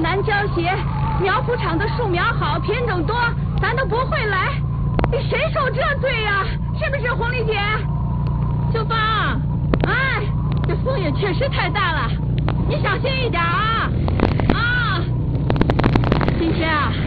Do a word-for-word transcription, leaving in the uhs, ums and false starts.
南郊鞋苗圃场的树苗好，品种多，咱都不会来。谁受这罪呀、啊？是不是红丽姐？秀芳，哎，这风也确实太大了，你小心一点啊！